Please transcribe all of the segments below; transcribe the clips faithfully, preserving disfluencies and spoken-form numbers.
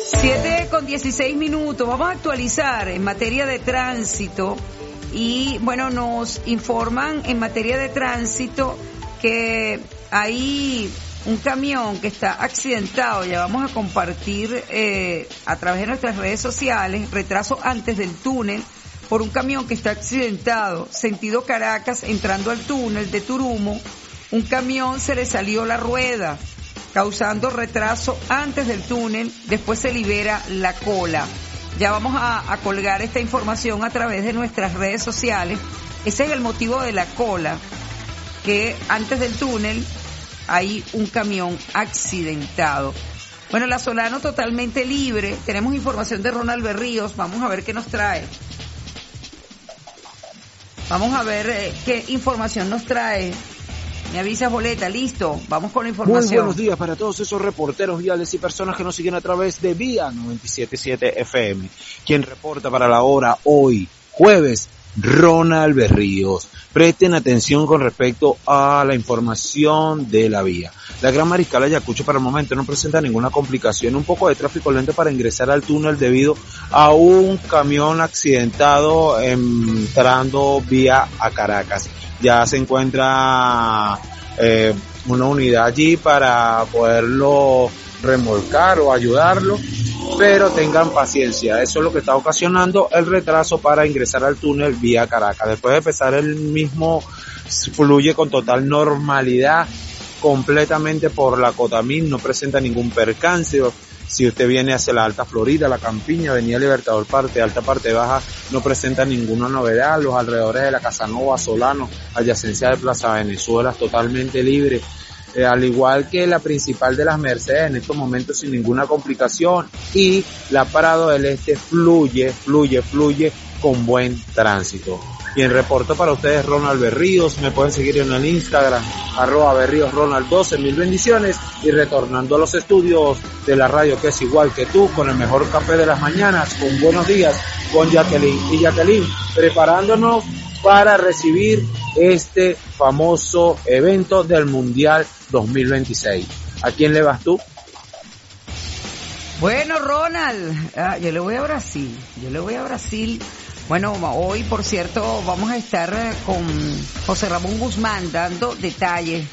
siete con dieciséis minutos. Vamos a actualizar en materia de tránsito y, bueno, nos informan en materia de tránsito que hay un camión que está accidentado. Ya vamos a compartir eh, a través de nuestras redes sociales retraso antes del túnel por un camión que está accidentado, sentido Caracas, entrando al túnel de Turumo. Un camión se le salió la rueda, causando retraso antes del túnel, después se libera la cola. Ya vamos a, a colgar esta información a través de nuestras redes sociales. Ese es el motivo de la cola, que antes del túnel hay un camión accidentado. Bueno, la Solano totalmente libre. Tenemos información de Ronald Berríos. Vamos a ver qué nos trae. Vamos a ver eh, qué información nos trae. Me avisas, Boleta, listo, vamos con la información. Muy buenos días para todos esos reporteros viales y personas que nos siguen a través de Vía noventa y siete punto siete F M. Quien reporta para la hora hoy, jueves, Ronald Berríos. Presten atención con respecto a la información de la vía. La Gran Mariscal Ayacucho para el momento no presenta ninguna complicación. Un poco de tráfico lento para ingresar al túnel debido a un camión accidentado entrando vía a Caracas. Ya se encuentra eh, una unidad allí para poderlo remolcar o ayudarlo, pero tengan paciencia. Eso es lo que está ocasionando el retraso para ingresar al túnel vía Caracas. Después de empezar, el mismo fluye con total normalidad, completamente por la Cotamín, no presenta ningún percance. Si usted viene hacia la Alta Florida, la Campiña, Avenida Libertador, parte alta, parte baja, no presenta ninguna novedad. Los alrededores de la Casanova, Solano, adyacencia de Plaza Venezuela, totalmente libre. Eh, al igual que la principal de las Mercedes, en estos momentos sin ninguna complicación. Y la Prado del Este fluye, fluye, fluye con buen tránsito. Y en reporto para ustedes, Ronald Berríos. Me pueden seguir en el Instagram, arroba Berríos Ronald doce, mil bendiciones. Y retornando a los estudios de la radio que es igual que tú, con el mejor café de las mañanas, con buenos días, con Jacqueline. Y Jacqueline, preparándonos para recibir este famoso evento del Mundial dos mil veintiséis. ¿A quién le vas tú? Bueno, Ronald, ah, yo le voy a Brasil, yo le voy a Brasil. Bueno, hoy, por cierto, vamos a estar con José Ramón Guzmán dando detalles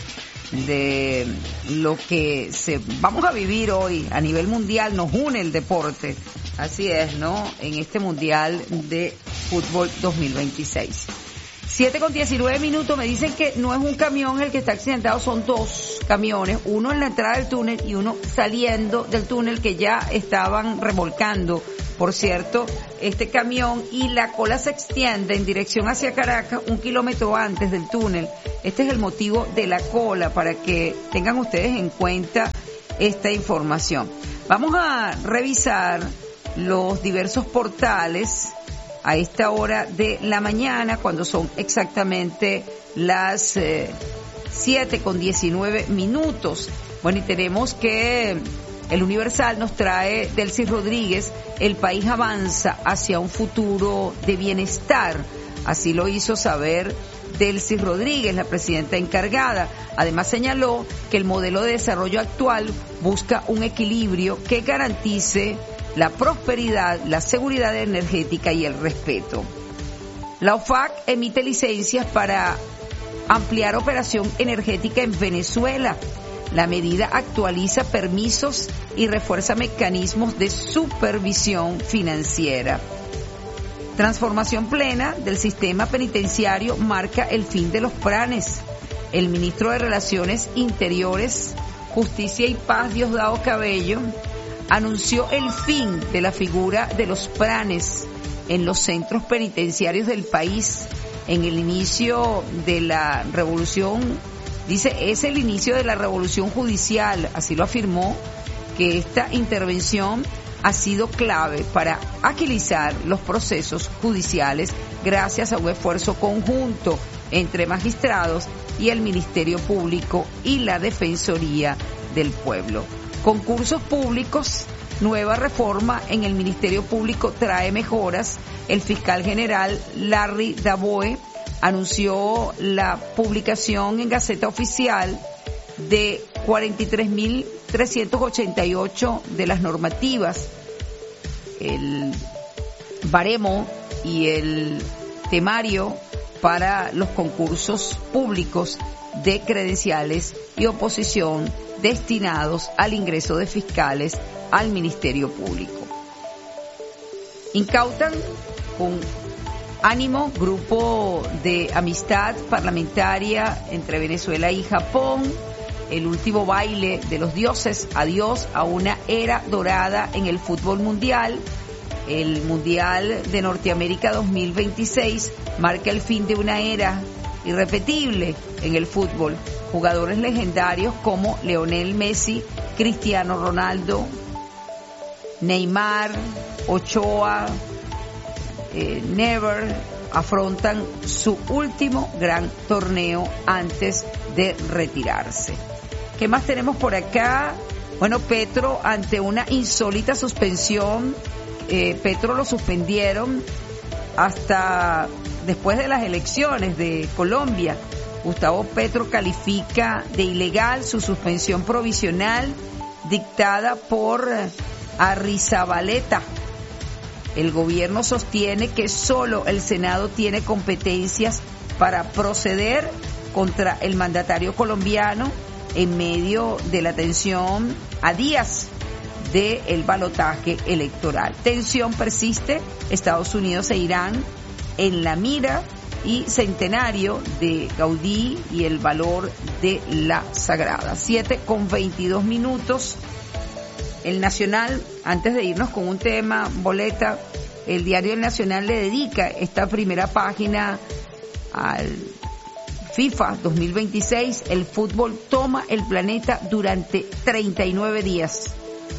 de lo que se vamos a vivir hoy a nivel mundial. Nos une el deporte, así es, ¿no? En este Mundial de Fútbol dos mil veintiséis. siete con diecinueve minutos, me dicen que no es un camión el que está accidentado, son dos camiones, uno en la entrada del túnel y uno saliendo del túnel, que ya estaban remolcando, por cierto, este camión, y la cola se extiende en dirección hacia Caracas un kilómetro antes del túnel. Este es el motivo de la cola, para que tengan ustedes en cuenta esta información. Vamos a revisar los diversos portales a esta hora de la mañana, cuando son exactamente las eh, siete con diecinueve minutos. Bueno, y tenemos que el Universal nos trae Delcy Rodríguez: el país avanza hacia un futuro de bienestar. Así lo hizo saber Delcy Rodríguez, la presidenta encargada. Además señaló que el modelo de desarrollo actual busca un equilibrio que garantice la prosperidad, la seguridad energética y el respeto. La O F A C emite licencias para ampliar operación energética en Venezuela. La medida actualiza permisos y refuerza mecanismos de supervisión financiera. Transformación plena del sistema penitenciario marca el fin de los planes. El ministro de Relaciones Interiores, Justicia y Paz, Diosdado Cabello, anunció el fin de la figura de los planes en los centros penitenciarios del país. En el inicio de la revolución, dice, es el inicio de la revolución judicial, así lo afirmó, que esta intervención ha sido clave para agilizar los procesos judiciales gracias a un esfuerzo conjunto entre magistrados y el Ministerio Público y la Defensoría del Pueblo. Concursos públicos, nueva reforma en el Ministerio Público trae mejoras. El fiscal general Larry Daboe anunció la publicación en Gaceta Oficial de cuarenta y tres mil trescientos ochenta y ocho de las normativas el baremo y el temario para los concursos públicos de credenciales y oposición destinados al ingreso de fiscales al Ministerio Público. Incautan con ánimo grupo de amistad parlamentaria entre Venezuela y Japón, el último baile de los dioses, adiós a una era dorada en el fútbol mundial. El Mundial de Norteamérica dos mil veintiséis marca el fin de una era irrepetible en el fútbol. Jugadores legendarios como Lionel Messi, Cristiano Ronaldo, Neymar, Ochoa, eh, Never afrontan su último gran torneo antes de retirarse. ¿Qué más tenemos por acá? Bueno, Petro ante una insólita suspensión. Eh, Petro lo suspendieron hasta después de las elecciones de Colombia. Gustavo Petro califica de ilegal su suspensión provisional dictada por Arrizabalaga. El gobierno sostiene que solo el Senado tiene competencias para proceder contra el mandatario colombiano en medio de la tensión a días del balotaje electoral. Tensión persiste, Estados Unidos e Irán en la mira y centenario de Gaudí y el valor de la Sagrada. siete con veintidós minutos. El Nacional, antes de irnos con un tema, Boleta, el diario El Nacional le dedica esta primera página al FIFA dos mil veintiséis. El fútbol toma el planeta durante treinta y nueve días.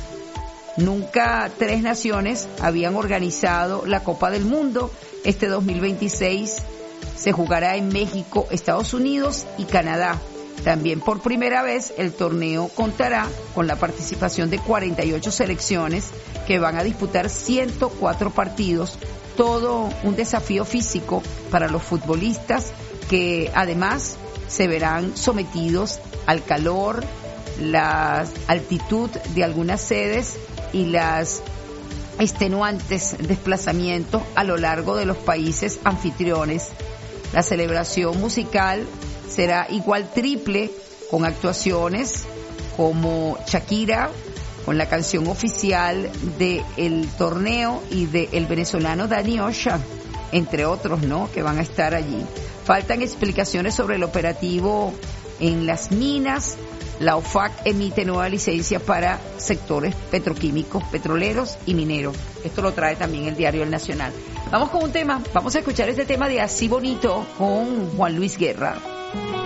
Nunca tres naciones habían organizado la Copa del Mundo. Este dos mil veintiséis se jugará en México, Estados Unidos y Canadá. También por primera vez el torneo contará con la participación de cuarenta y ocho selecciones que van a disputar ciento cuatro partidos. Todo un desafío físico para los futbolistas que además se verán sometidos al calor, la altitud de algunas sedes y las extenuantes desplazamientos a lo largo de los países anfitriones. La celebración musical será igual triple, con actuaciones como Shakira, con la canción oficial del torneo, y del venezolano Danny Ocean, entre otros, ¿no?, que van a estar allí. Faltan explicaciones sobre el operativo en las minas. La O F A C emite nueva licencia para sectores petroquímicos, petroleros y mineros. Esto lo trae también el diario El Nacional. Vamos con un tema, vamos a escuchar este tema de Así Bonito con Juan Luis Guerra.